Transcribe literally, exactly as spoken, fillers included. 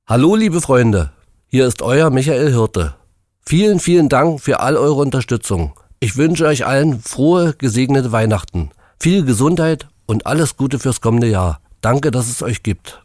Hallo liebe Freunde, hier ist euer Michael Hirte. Vielen, vielen Dank für all eure Unterstützung. Ich wünsche euch allen frohe, gesegnete Weihnachten, viel Gesundheit und alles Gute fürs kommende Jahr. Danke, dass es euch gibt.